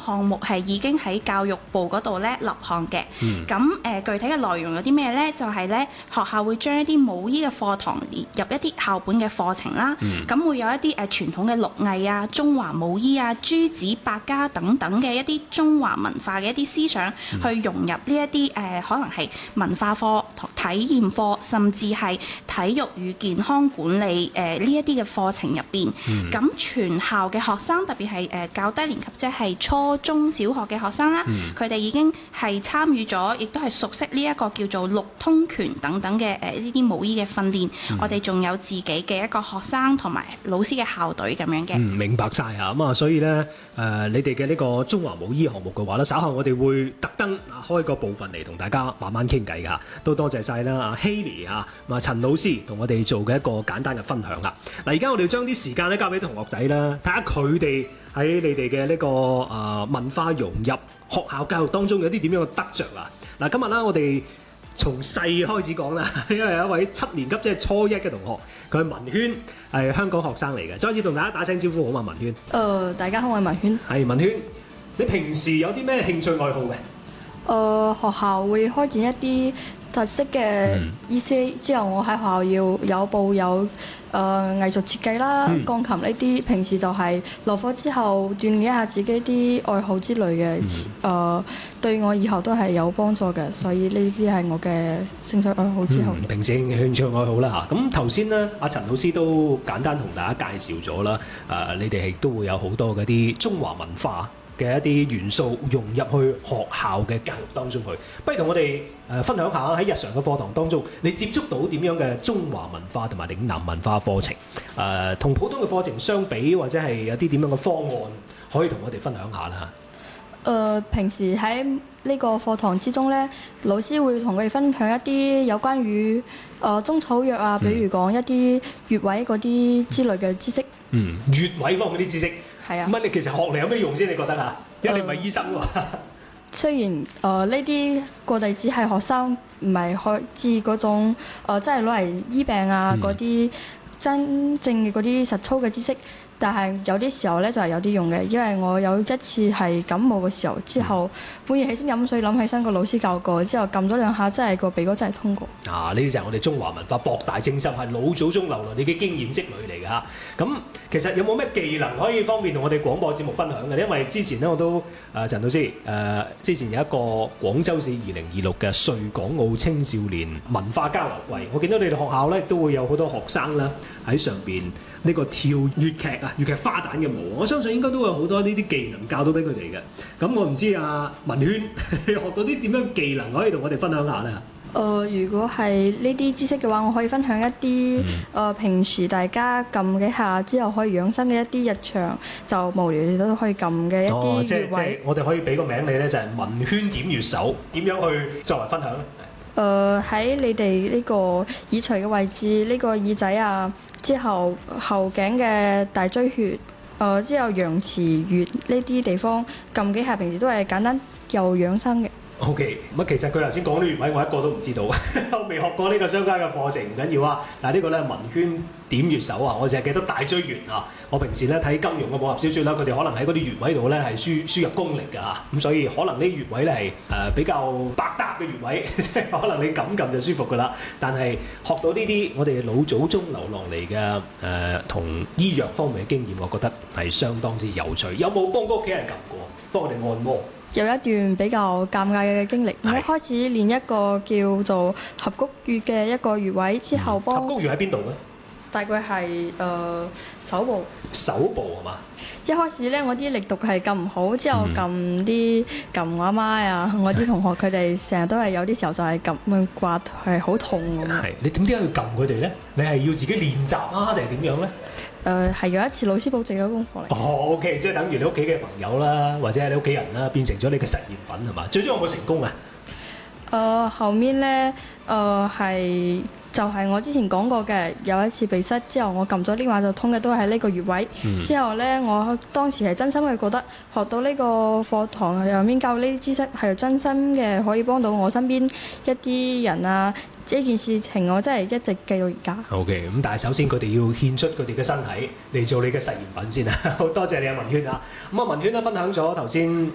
項目係已經喺教育部嗰度咧立項嘅。咁具體嘅內容有啲咩咧？就係咧學校會將一啲舞衣嘅課堂列入一啲校本嘅課程啦。咁會有一啲傳統嘅綠藝啊、中華舞衣啊、諸子百家等等嘅一啲中華文化嘅一啲思想，去融入呢一啲可能係文化課、體驗課，甚至係體育與健康管理呢一啲嘅課程入邊。咁全校嘅學生，特別係較低年級，即係初中小學嘅學生啦，佢哋已經係參與咗，亦都係熟悉呢一個叫做六通拳等等嘅呢啲舞衣嘅訓練。我哋仲有自己嘅一個學生同埋老師嘅校隊咁樣嘅。 明白晒啊！咁啊，所以咧你哋嘅呢個中華舞衣項目嘅話咧，稍後我哋會特登開個部分嚟同大家慢慢傾偈㗎。都多謝晒啦，阿 Hailey 啊，陳老師同我哋做嘅一個簡單嘅分享啦。嗱，而家我哋要將啲時間咧交俾同學仔啦，睇下佢哋喺你哋嘅呢個文化融入學校教育當中有啲點樣嘅得着啊！嗱，今日啦，我哋從細開始講啦，因為有一位7年級即係初一嘅同學，佢係文軒，係香港學生嚟嘅。再次同大家打聲招呼好嘛，文軒。 大家好，我係文軒。 係文軒，你平時有啲咩興趣愛好嘅？ 學校會開展一啲特色嘅 ECA，之後我喺學校要有報有藝術設計啦、鋼琴呢啲，平時就係落課之後鍛鍊一下自己啲愛好之類嘅，對我以後都係有幫助嘅，所以呢啲係我嘅興趣愛好之後。 平時嘅興趣愛好啦嚇，咁頭先咧，阿陳老師都簡單同大家介紹咗啦，你哋亦都會有好多嗰啲中華文化嘅一啲元素融入去學校嘅教育當中去，不如同我哋分享下喺日常嘅課堂當中，你接觸到點樣嘅中華文化同埋嶺南文化課程？同普通嘅課程相比，或者係有啲點樣嘅方案，可以同我哋分享下啦嚇。 平時喺呢個課堂之中咧，老師會同佢哋分享一啲有關於中草藥啊，比如講一啲穴位嗰啲之類嘅知識。 穴位方面嗰啲知識。係啊。咁你其實學嚟有咩用先？你覺得啊？因為你唔係醫生喎。 雖然呢啲個例子係學生，唔係可以嗰種即係攞嚟醫病啊嗰啲真正嘅嗰啲實操嘅知識。但係有啲時候咧就係有啲用嘅，因為我有一次係感冒嘅時候，之後半夜起身飲水，諗起身個老師教過，之後撳咗2下，真係個鼻哥真係通過。呢啲就係我哋中華文化博大精深，係老祖宗留落你嘅經驗積累嚟㗎嚇。咁其實有冇咩技能可以方便同我哋廣播節目分享嘅？因為之前咧我都陳老師之前有一個廣州市2026嘅穗港澳青少年文化交流季，我見到你哋學校咧都會有好多學生啦喺上邊呢個跳粵劇啊！粵劇花旦嘅舞，我相信應該都會有好多呢啲技能教到俾佢哋嘅。咁我唔知文軒學到啲點樣技能可以同我哋分享下咧？ 如果係呢啲知識嘅話，我可以分享一啲平時大家撳幾下之後可以養生嘅一啲日常就無聊你都可以撳嘅一啲穴位。 即係我哋可以俾個名你咧，就係文軒點穴手，點樣去作為分享咧？ 喺你哋呢個耳垂嘅位置，呢個耳仔啊，之後後頸嘅大椎穴，之後陽池穴呢啲地方撳幾下，平時都係簡單又養生嘅。 OK，咁其實佢頭先講啲穴位，我一個都唔知道，我未學過呢個相關嘅課程，唔緊要啊。但係呢個咧文軒點穴手啊，我淨係記得大椎穴啊。我平時咧睇金庸嘅武俠小説啦，佢哋可能喺嗰啲穴位度咧係輸入功力㗎嚇，咁所以可能呢啲穴位咧係比較百搭嘅穴位，即係可能你撳就舒服㗎啦。但係學到呢啲我哋老祖宗留落嚟嘅同醫藥方面嘅經驗，我覺得係相當之有趣。有冇幫過屋企人撳過，幫我哋按摩？ 有一段比較尷尬嘅經歷，我開始練一個叫做合谷穴嘅一個穴位，之後幫合谷穴喺邊度咧？ 大概係手部。手部係嘛？ 一開始咧，我啲力度係撳唔好，之後撳我阿媽啊，我啲同學佢哋成日都係有啲時候就係撳刮係好痛咁。 係你點解要撳佢哋咧？你係要自己練習啊，定係點樣咧？ 係有一次老師佈置嘅功課嚟。 OK， 即係等於你屋企嘅朋友啦，或者係你屋企人啦，變成咗你嘅實驗品係嘛？最終有冇成功啊？ 後面咧，就係我之前講過嘅，有一次鼻塞之後，我撳咗呢下就通嘅，都係呢個穴位。之後咧，我當時係真心嘅覺得學到呢個課堂入面教呢啲知識係真心嘅，可以幫到我身邊一啲人啊。呢件事情我真係一直記到而家。 OK， 咁但係首先佢哋要獻出佢哋嘅身體嚟做你嘅實驗品先啊！好多謝你啊，文軒啊！咁啊，文軒咧分享咗頭先